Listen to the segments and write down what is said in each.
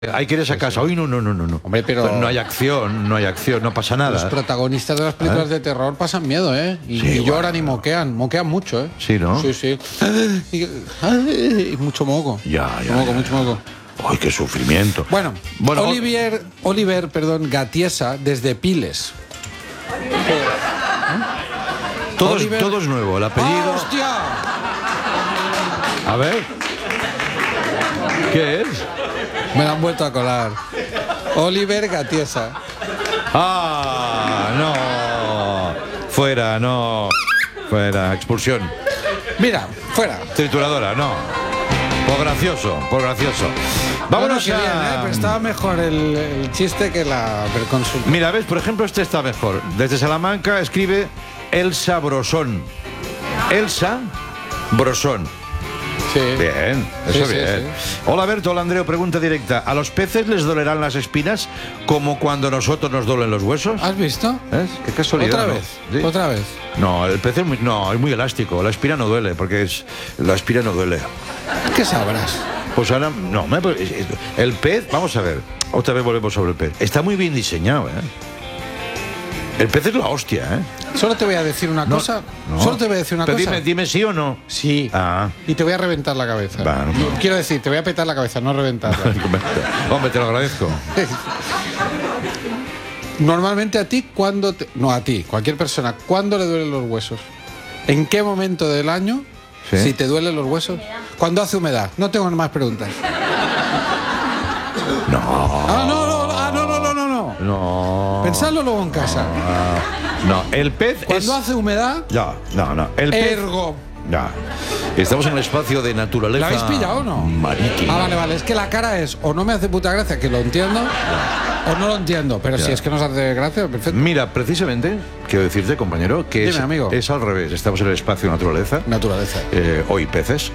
Hay que irse a casa. Hoy no. Hombre, pero no hay acción, no pasa nada. Los protagonistas de las películas de terror pasan miedo, ¿eh? Y lloran y moquean mucho, ¿eh? Sí, ¿no? Sí. Y mucho moco. Mucho moco. ¡Ay, qué sufrimiento! Bueno, Oliver, Gatiesa, desde Piles. Todo es nuevo, el apellido. ¡Hostia! A ver. ¿Qué es? Me la han vuelto a colar. Oliver Gatiesa. No. Fuera, expulsión. Mira, fuera. Trituradora, no. Por gracioso. Vámonos bien, pero estaba mejor el chiste que la consulta. Mira, ves, por ejemplo, este está mejor. Desde Salamanca escribe Elsa Brosón. Elsa Brosón. Sí. Bien, eso Sí. Hola Berto, hola Andreo, pregunta directa. ¿A los peces les dolerán las espinas como cuando a nosotros nos duelen los huesos? ¿Has visto? ¿Ves? Qué casualidad. ¿Otra vez? No, el pez es muy elástico. La espina no duele, la espina no duele. ¿Qué sabrás? Pues ahora, el pez, vamos a ver, otra vez volvemos sobre el pez. Está muy bien diseñado, ¿eh? El pez es la hostia, ¿eh? Solo te voy a decir una cosa. Solo te voy a decir una cosa. Dime sí o no. Sí. Y te voy a reventar la cabeza. Quiero decir, te voy a petar la cabeza, no reventarla. Hombre, te lo agradezco. Normalmente a ti, cualquier persona, ¿cuándo le duelen los huesos? ¿En qué momento del año, si te duelen los huesos? Cuando hace humedad. No tengo más preguntas. No. Pensadlo luego en casa. No, el pez cuando hace humedad. No. El pez. Ergo. Ya. Estamos en el espacio de naturaleza. ¿La habéis pillado o no? Marítima. Vale. Es que la cara es o no me hace puta gracia, que lo entiendo, o no lo entiendo. Pero si es que nos hace gracia, perfecto. Mira, precisamente, quiero decirte, compañero, que es al revés. Estamos en el espacio de naturaleza. Hoy peces.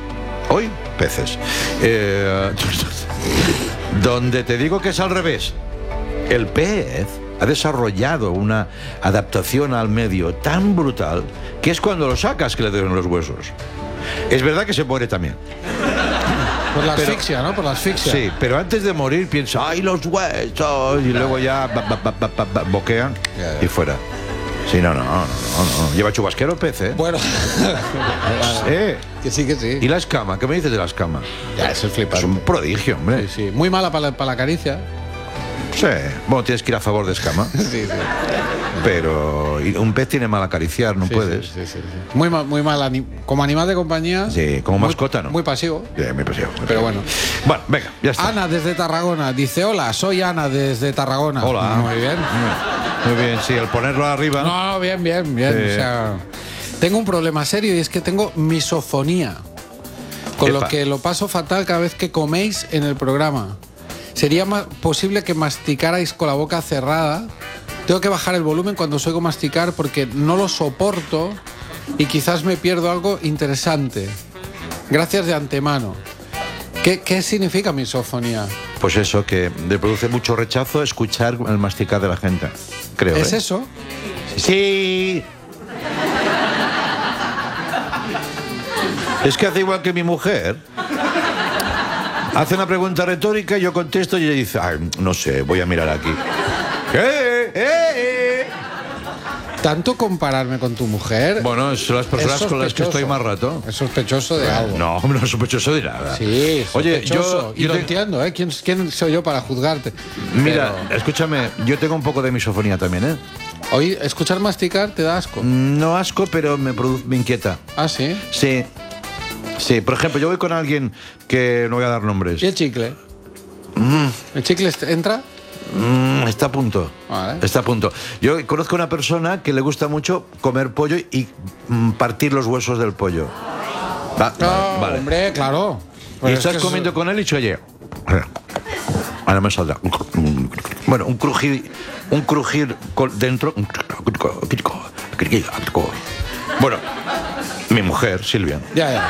Donde te digo que es al revés. El pez ha desarrollado una adaptación al medio tan brutal que es cuando lo sacas que le duelen los huesos. Es verdad que se muere también. Por la asfixia, ¿no? Por la asfixia. Sí, pero antes de morir piensa, ¡ay, los huesos! Y luego ya boquea y fuera. Sí, no. Lleva chubasquero el pez, ¿eh? Bueno. Que sí. ¿Y la escama? ¿Qué me dices de la escama? Ya, eso es flipante. Es un prodigio, hombre. Sí. Muy mala para la caricia. Sí, bueno, tienes que ir a favor de escama. Sí. Pero un pez tiene mal acariciar, no puedes. Sí. Muy mal, como animal de compañía. Sí, como mascota, ¿no? Muy pasivo. Sí, muy pasivo. Pero bueno. Bueno, venga, ya está. Ana desde Tarragona dice: hola, soy Ana desde Tarragona. Hola. Muy bien. Muy bien, sí, el ponerlo arriba. No, bien. O sea, tengo un problema serio y es que tengo misofonía. Con lo que lo paso fatal cada vez que coméis en el programa. Sería posible que masticarais con la boca cerrada. Tengo que bajar el volumen cuando os oigo masticar porque no lo soporto y quizás me pierdo algo interesante. Gracias de antemano. ¿Qué significa misofonía? Pues eso, que le produce mucho rechazo escuchar el masticar de la gente, creo. ¿Es eso? Sí. Es que hace igual que mi mujer. Hace una pregunta retórica y yo contesto y ella dice, no sé, voy a mirar aquí. ¿Tanto compararme con tu mujer? Bueno, son las personas con las que estoy más rato. Es sospechoso de algo. No es sospechoso de nada. Sí, sospechoso. Oye, yo lo entiendo, ¿eh? ¿Quién soy yo para juzgarte? Mira, escúchame, yo tengo un poco de misofonía también, ¿eh? Oye, ¿escuchar masticar te da asco? No asco, pero me inquieta. ¿Ah, sí? Sí, por ejemplo, yo voy con alguien que no voy a dar nombres. ¿Y el chicle? ¿El chicle entra? Está a punto. Vale. Está a punto. Yo conozco a una persona que le gusta mucho comer pollo y partir los huesos del pollo. Vale. Hombre, claro. Y estás comiendo con él y dicho, oye, ahora me saldrá. Bueno, un crujir dentro. Bueno, mi mujer, Silvia. Ya.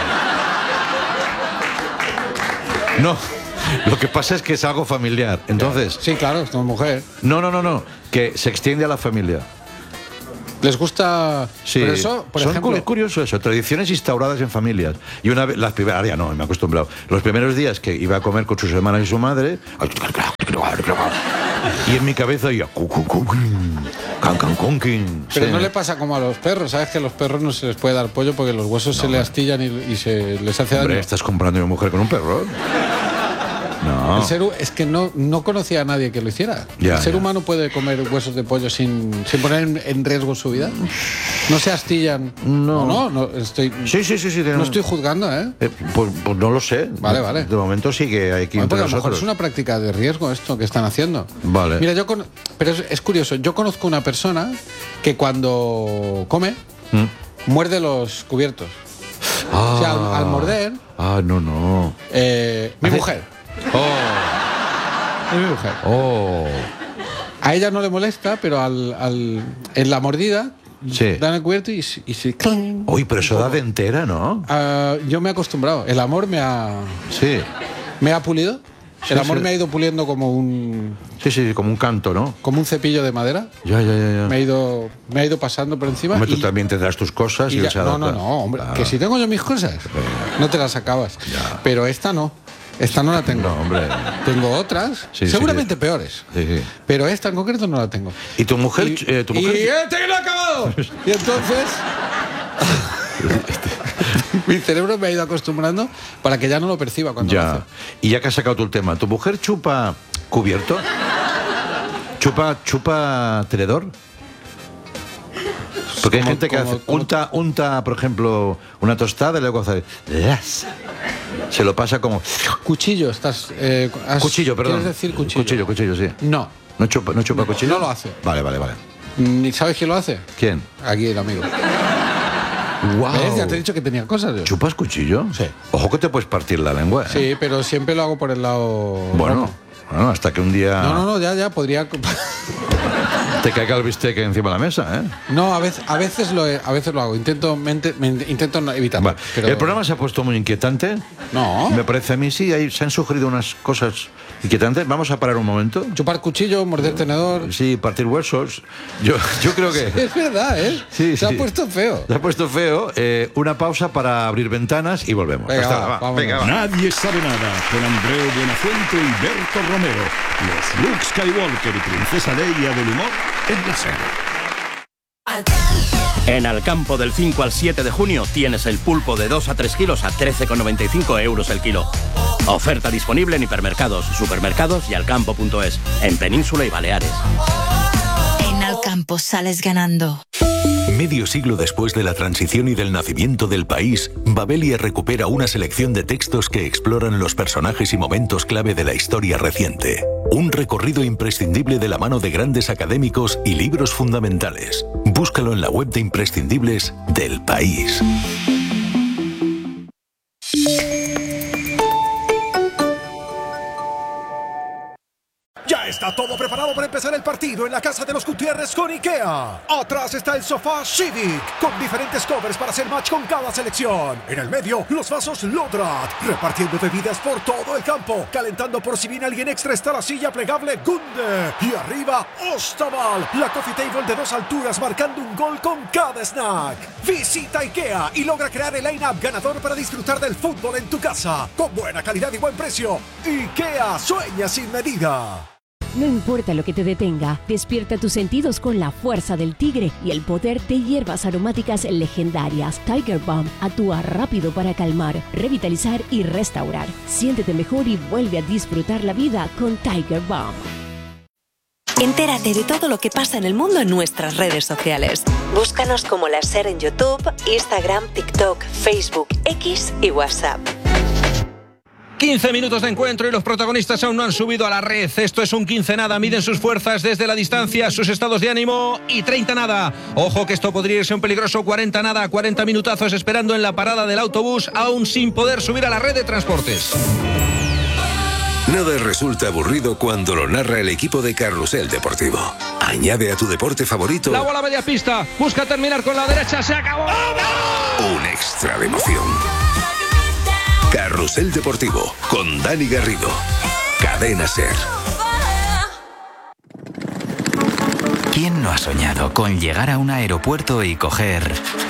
No, lo que pasa es que es algo familiar. Entonces. Sí, claro, es tu mujer. No. Que se extiende a la familia. Les gusta. Sí, Por eso, por son ejemplo, curioso eso, tradiciones instauradas en familias. Y una vez, las primeras, ahora ya no, me he acostumbrado. Los primeros días que iba a comer con sus hermanas y su madre, y en mi cabeza oía pero no le pasa como a los perros, ¿sabes? Que a los perros no se les puede dar pollo porque los huesos se le astillan y se les hace daño. Hombre, ¿estás comprando una mujer con un perro? No. Es que no conocía a nadie que lo hiciera. Ya, ¿El ser humano puede comer huesos de pollo sin poner en riesgo su vida? ¿No se astillan? No estoy... Sí. No estoy juzgando, ¿eh? Pues no lo sé. Vale. De momento sí que hay que... Porque a lo mejor es una práctica de riesgo esto que están haciendo. Vale. Mira, pero es curioso. Yo conozco una persona que cuando come muerde los cubiertos. O sea, al morder... no. Mi mujer. Es mi mujer. A ella no le molesta, pero en la mordida dan el cubierto y se clang. Uy, pero eso da de entera, ¿no? Yo me he acostumbrado. El amor me ha pulido. El amor me ha ido puliendo como un... Sí, como un canto, ¿no? Como un cepillo de madera. Ya. Me ha ido pasando por encima. Hombre, tú también tendrás tus cosas y él se adapta. No, hombre. Que si tengo yo mis cosas, no te las acabas. Ya. Pero esta no. Esta no la tengo. No, hombre. Tengo otras, seguramente peores. Sí. Pero esta en concreto no la tengo. ¿Y tu mujer? Y este que lo ha acabado. Y entonces... mi cerebro me ha ido acostumbrando para que ya no lo perciba cuando lo hace. Y ya que has sacado tú el tema, ¿tu mujer chupa cubierto? ¿Chupa tenedor? Porque hay gente que hace unta, por ejemplo, una tostada y luego hace... Se lo pasa como... Cuchillo, cuchillo, perdón. ¿Quieres decir cuchillo? Cuchillo, sí. No. ¿No chupa cuchillo? No lo hace. Vale. ¿Ni sabes quién lo hace? ¿Quién? Aquí el amigo. Wow. ¿Ves? Ya te he dicho que tenía cosas. ¿Chupas cuchillo? Sí. Ojo que te puedes partir la lengua, ¿eh? Sí, pero siempre lo hago por el lado... Bueno, hasta que un día... No, ya, podría... te caiga el bistec encima de la mesa, ¿eh? No, a veces lo hago. Intento no evitarlo. Vale. Pero... El programa se ha puesto muy inquietante. No. Me parece a mí, sí, se han sugerido unas cosas inquietantes. Vamos a parar un momento. Chupar cuchillo, morder tenedor. Sí, partir huesos. Yo creo que... Es verdad, ¿eh? Sí, se ha puesto feo. Se ha puesto feo. Una pausa para abrir ventanas y volvemos. Venga, Venga, va. Nadie sabe nada, con Andreu Buenafuente y Berto Romero. Los Luke Skywalker y Princesa Leia del humor en la serie. En Alcampo del 5 al 7 de junio tienes el pulpo de 2 a 3 kilos a 13,95 € el kilo. Oferta disponible en hipermercados, supermercados y alcampo.es, en Península y Baleares. En Alcampo sales ganando. Medio siglo después de la transición y del nacimiento del país, Babelia recupera una selección de textos que exploran los personajes y momentos clave de la historia reciente. Un recorrido imprescindible de la mano de grandes académicos y libros fundamentales. Búscalo en la web de imprescindibles del País. Ya está todo preparado para empezar el partido en la casa de los Gutiérrez con IKEA. Atrás está el sofá Civic, con diferentes covers para hacer match con cada selección. En el medio, los vasos Lodrat, repartiendo bebidas por todo el campo. Calentando por si viene alguien extra está la silla plegable Gunde. Y arriba, Ostaval, la coffee table de 2 alturas marcando un gol con cada snack. Visita IKEA y logra crear el line-up ganador para disfrutar del fútbol en tu casa. Con buena calidad y buen precio. IKEA, sueña sin medida. No importa lo que te detenga, despierta tus sentidos con la fuerza del tigre y el poder de hierbas aromáticas legendarias. Tiger Balm actúa rápido para calmar, revitalizar y restaurar. Siéntete mejor y vuelve a disfrutar la vida con Tiger Balm. Entérate de todo lo que pasa en el mundo en nuestras redes sociales. Búscanos como La SER en YouTube, Instagram, TikTok, Facebook, X y WhatsApp. 15 minutos de encuentro y los protagonistas aún no han subido a la red. Esto es un 15 nada. Miden sus fuerzas desde la distancia, sus estados de ánimo y 30 nada. Ojo que esto podría irse un peligroso 40 nada. 40 minutazos esperando en la parada del autobús, aún sin poder subir a la red de transportes. Nada resulta aburrido cuando lo narra el equipo de Carrusel Deportivo. Añade a tu deporte favorito la bola media pista, busca terminar con la derecha, se acabó. Un extra de emoción. Carrusel Deportivo con Dani Garrido. Cadena SER. ¿Quién no ha soñado con llegar a un aeropuerto y coger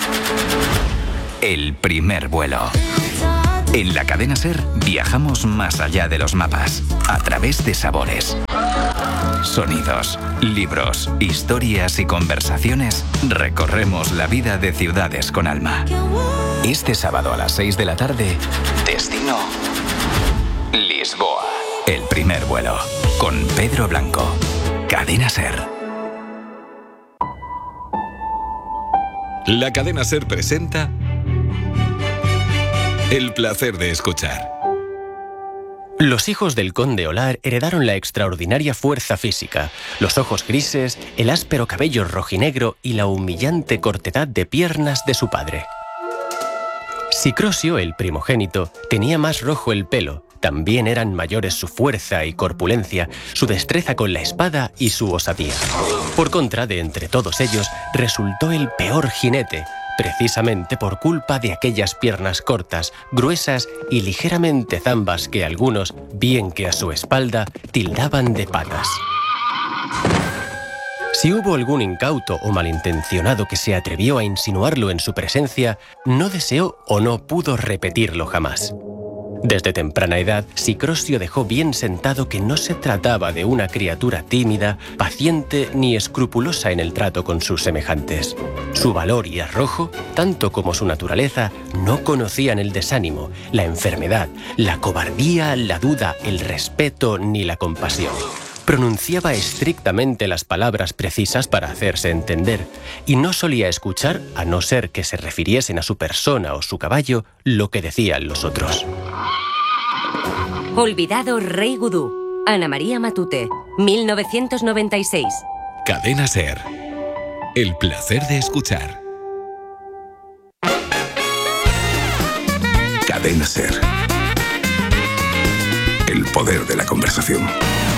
el primer vuelo? En la cadena SER viajamos más allá de los mapas, a través de sabores, sonidos, libros, historias y conversaciones. Recorremos la vida de ciudades con alma. Este sábado a las 6 de la tarde, destino Lisboa. El primer vuelo, con Pedro Blanco. Cadena SER. La cadena SER presenta El placer de escuchar. Los hijos del conde Olar heredaron la extraordinaria fuerza física, los ojos grises, el áspero cabello rojinegro y la humillante cortedad de piernas de su padre. Sicrosio, el primogénito, tenía más rojo el pelo. También eran mayores su fuerza y corpulencia, su destreza con la espada y su osadía. Por contra, de entre todos ellos, resultó el peor jinete, precisamente por culpa de aquellas piernas cortas, gruesas y ligeramente zambas que algunos, bien que a su espalda, tildaban de patas. Si hubo algún incauto o malintencionado que se atrevió a insinuarlo en su presencia, no deseó o no pudo repetirlo jamás. Desde temprana edad, Sicrosio dejó bien sentado que no se trataba de una criatura tímida, paciente ni escrupulosa en el trato con sus semejantes. Su valor y arrojo, tanto como su naturaleza, no conocían el desánimo, la enfermedad, la cobardía, la duda, el respeto ni la compasión. Pronunciaba estrictamente las palabras precisas para hacerse entender, y no solía escuchar, a no ser que se refiriesen a su persona o su caballo, lo que decían los otros. Olvidado Rey Gudú. Ana María Matute, 1996. Cadena SER. El placer de escuchar. Cadena SER. El poder de la conversación.